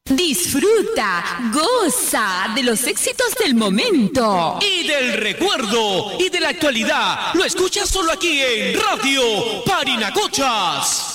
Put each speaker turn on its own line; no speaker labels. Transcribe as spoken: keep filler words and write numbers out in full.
Disfruta, goza de los éxitos del momento.
Y del recuerdo y de la actualidad. Lo escuchas solo aquí en Radio Parinacochas.